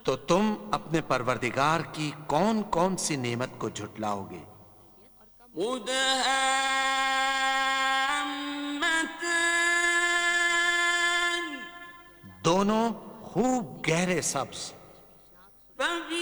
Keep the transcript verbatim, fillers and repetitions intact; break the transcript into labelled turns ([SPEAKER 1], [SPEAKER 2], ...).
[SPEAKER 1] तो तुम अपने परवरदिगार की कौन कौन सी नेमत को झुटलाओगे?
[SPEAKER 2] मुदहाम्मतान
[SPEAKER 1] दोनों खूब गहरे सब्ज।
[SPEAKER 2] फबी